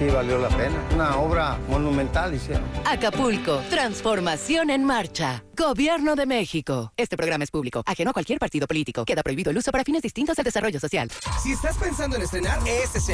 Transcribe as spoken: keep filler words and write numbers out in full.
sí valió la pena. Una obra monumental hicieron. Acapulco, transformación en marcha. Gobierno de México. Este programa es público, ajeno a cualquier partido político. Queda prohibido el uso para fines distintos al desarrollo social. Si estás pensando en estrenar, este es el